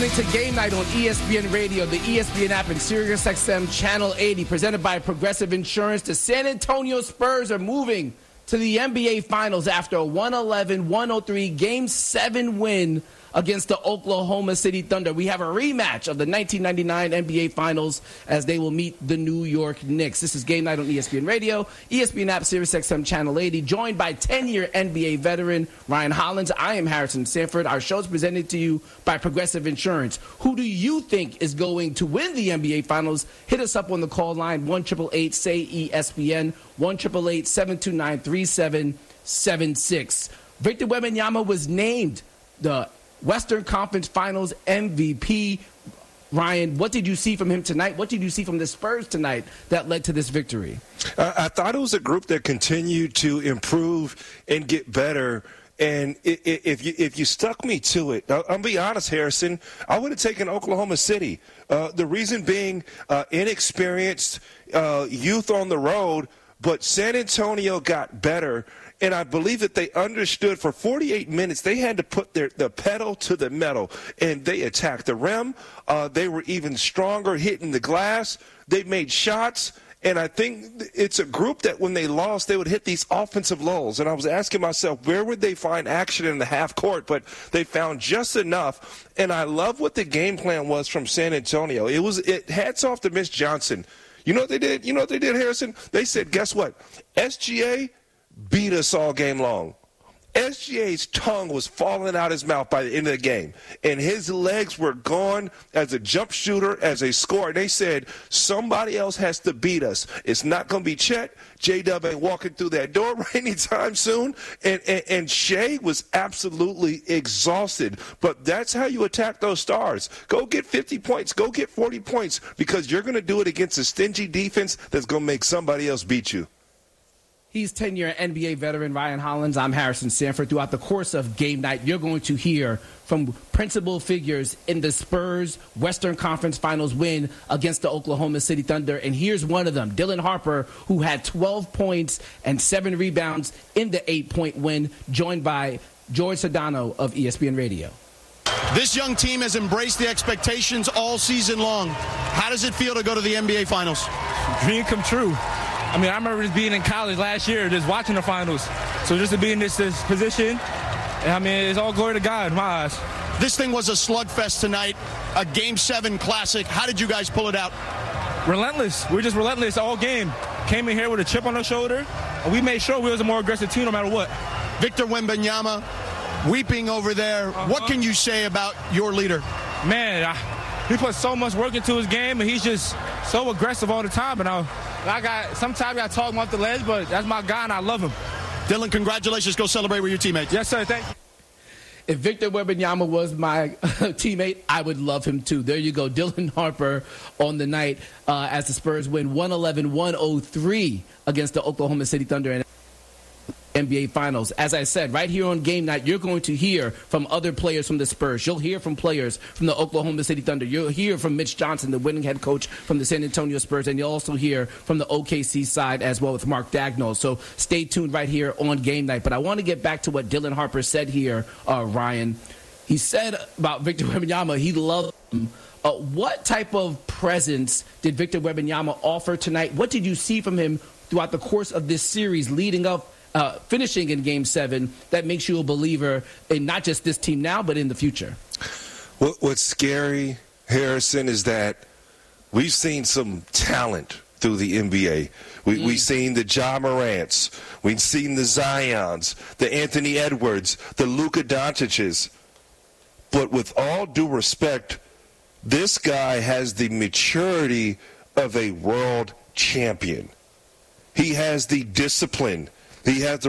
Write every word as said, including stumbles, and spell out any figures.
To Game Night on E S P N Radio, the E S P N app, and Sirius X M Channel eighty, presented by Progressive Insurance. The San Antonio Spurs are moving to the N B A Finals after a one eleven one oh three Game seven win against the Oklahoma City Thunder. We have a rematch of the nineteen ninety-nine N B A Finals as they will meet the New York Knicks. This is Game Night on E S P N Radio, E S P N app, Sirius X M Channel eighty, joined by ten-year N B A veteran Ryan Hollins. I am Harrison Sanford. Our show is presented to you by Progressive Insurance. Who do you think is going to win the N B A Finals? Hit us up on the call line, one eight eight eight, S A Y, E S P N, one eight eight eight, seven two nine, three seven seven six. Victor Wembanyama was named the Western Conference Finals M V P. Ryan, what did you see from him tonight? What did you see from the Spurs tonight that led to this victory? Uh, I thought it was a group that continued to improve and get better. And if you if you stuck me to it, I'll be honest, Harrison, I would have taken Oklahoma City. Uh, the reason being uh, inexperienced uh, youth on the road, but San Antonio got better. And I believe that they understood for forty-eight minutes they had to put their the pedal to the metal, and they attacked the rim. Uh, they were even stronger hitting the glass. They made shots. And I think it's a group that when they lost, they would hit these offensive lulls. And I was asking myself, where would they find action in the half court? But they found just enough. And I love what the game plan was from San Antonio. It was it hats off to Miss Johnson. You know what they did? You know what they did, Harrison? They said, guess what? S G A beat us all game long. S G A's tongue was falling out his mouth by the end of the game, and his legs were gone as a jump shooter, as a scorer. They said, somebody else has to beat us. It's not going to be Chet. J-Dub ain't walking through that door anytime soon. And, and, and Shea was absolutely exhausted. But that's how you attack those stars. Go get fifty points. Go get forty points, because you're going to do it against a stingy defense that's going to make somebody else beat you. He's ten-year N B A veteran Ryan Hollins. I'm Harrison Sanford. Throughout the course of Game Night, you're going to hear from principal figures in the Spurs Western Conference Finals win against the Oklahoma City Thunder. And here's one of them, Dylan Harper, who had twelve points and seven rebounds in the eight-point win, joined by George Sedano of E S P N Radio. This young team has embraced the expectations all season long. How does it feel to go to the N B A Finals? Dream come true. I mean, I remember just being in college last year, just watching the finals. So just to be in this, this position, I mean, it's all glory to God in my eyes. This thing was a slugfest tonight, a Game seven classic. How did you guys pull it out? Relentless. We were just relentless all game. Came in here with a chip on our shoulder, and we made sure we was a more aggressive team no matter what. Victor Wembanyama weeping over there. Uh-huh. What can you say about your leader? Man, I, he put so much work into his game, and he's just so aggressive all the time. And I, I got sometimes I got to talk him off the ledge, but that's my guy, and I love him. Dylan, congratulations. Go celebrate with your teammates. Yes, sir. Thank you. If Victor Wembanyama was my teammate, I would love him too. There you go. Dylan Harper on the night uh, as the Spurs win one eleven one oh three against the Oklahoma City Thunder in N B A Finals. As I said, right here on Game Night, you're going to hear from other players from the Spurs. You'll hear from players from the Oklahoma City Thunder. You'll hear from Mitch Johnson, the winning head coach from the San Antonio Spurs, and you'll also hear from the O K C side as well with Mark Daigneault. So stay tuned right here on Game Night. But I want to get back to what Dylan Harper said here, uh, Ryan. He said about Victor Wembanyama, he loved him. Uh, what type of presence did Victor Wembanyama offer tonight? What did you see from him throughout the course of this series leading up Uh, finishing in Game seven that makes you a believer in not just this team now, but in the future? What, what's scary, Harrison, is that we've seen some talent through the N B A. We, mm. We've seen the Ja Morants. We've seen the Zions, the Anthony Edwards, the Luka Doncic's. But with all due respect, this guy has the maturity of a world champion. He has the discipline. He has the